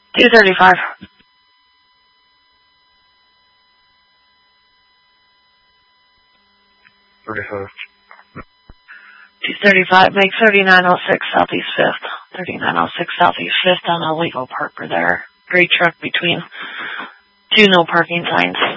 235. 235, make 3906 Southeast 5th. 3906 Southeast 5th on Illegal Parker there. Gray truck between two no parking signs.